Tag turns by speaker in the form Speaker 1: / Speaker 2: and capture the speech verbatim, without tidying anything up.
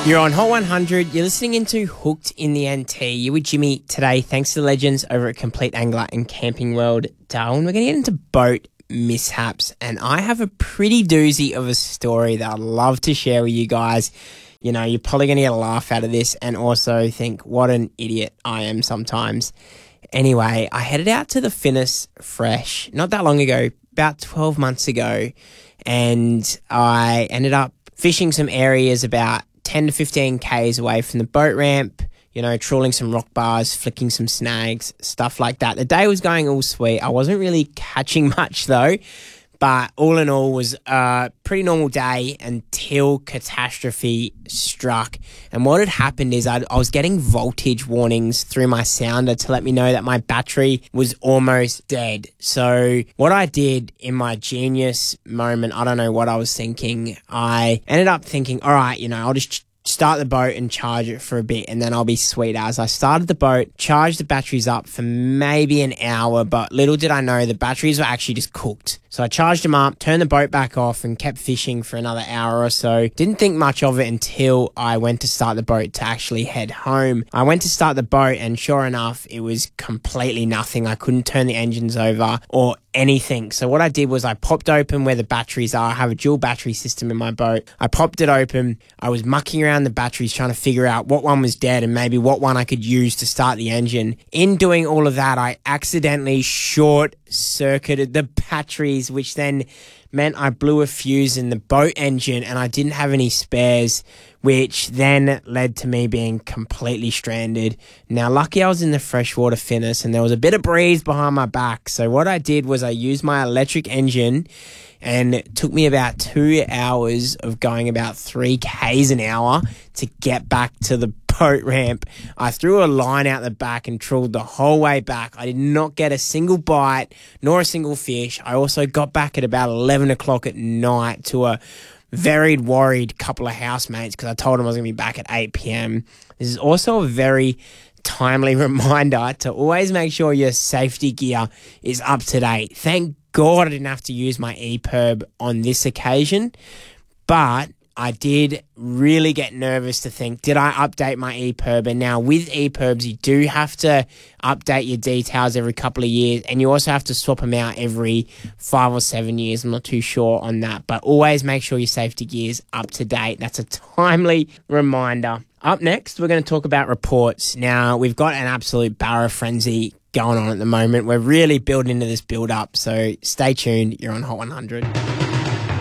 Speaker 1: You're on Hot one hundred. You're listening into Hooked in the N T. You're with Jimmy today, thanks to the legends over at Complete Angler and Camping World Darwin. We're going to get into boat mishaps, and I have a pretty doozy of a story that I'd love to share with you guys. You know, you're probably going to get a laugh out of this and also think, what an idiot I am sometimes. Anyway, I headed out to the Finnis Fresh not that long ago, about twelve months ago, and I ended up fishing some areas about ten to fifteen kays away from the boat ramp, you know, trawling some rock bars, flicking some snags, stuff like that. The day was going all sweet. I wasn't really catching much though, but all in all was a pretty normal day until catastrophe struck. And what had happened is I'd, I was getting voltage warnings through my sounder to let me know that my battery was almost dead. So what I did in my genius moment, I don't know what I was thinking. I ended up thinking, all right, you know, I'll just start the boat and charge it for a bit and then I'll be sweet as. I started the boat, charged the batteries up for maybe an hour, but little did I know the batteries were actually just cooked. So I charged them up, turned the boat back off and kept fishing for another hour or so. Didn't think much of it until I went to start the boat to actually head home. I went to start the boat and sure enough, it was completely nothing. I couldn't turn the engines over or anything. So what I did was I popped open where the batteries are. I have a dual battery system in my boat. I popped it open. I was mucking around the batteries trying to figure out what one was dead and maybe what one I could use to start the engine. In doing all of that, I accidentally short circuited the batteries, which then meant I blew a fuse in the boat engine and I didn't have any spares, which then led to me being completely stranded. Now, lucky I was in the freshwater Finnis and there was a bit of breeze behind my back. So what I did was I used my electric engine and it took me about two hours of going about three kays an hour to get back to the boat ramp. I threw a line out the back and trawled the whole way back. I did not get a single bite nor a single fish. I also got back at about eleven o'clock at night to a very worried couple of housemates because I told them I was going to be back at eight p.m. This is also a very timely reminder to always make sure your safety gear is up to date. Thank God I didn't have to use my E P I R B on this occasion, but I did really get nervous to think, did I update my E P I R B? And now with E P I R Bs, you do have to update your details every couple of years, and you also have to swap them out every five or seven years. I'm not too sure on that, but always make sure your safety gear is up to date. That's a timely reminder. Up next, we're going to talk about reports. Now, we've got an absolute barra frenzy going on at the moment. We're really building into this build-up, so stay tuned. You're on Hot one hundred.